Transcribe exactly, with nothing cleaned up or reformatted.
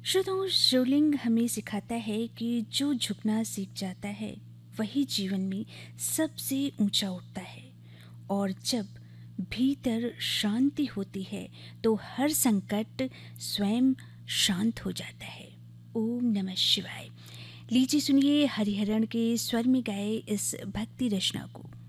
श्रोताओं, शिवलिंग हमें सिखाता है कि जो झुकना सीख जाता है वही जीवन में सबसे ऊंचा उठता है। और जब भीतर शांति होती है तो हर संकट स्वयं शांत हो जाता है। ओम नमः शिवाय। लीजिए सुनिए हरिहरन के स्वर में गाए इस भक्ति रचना को।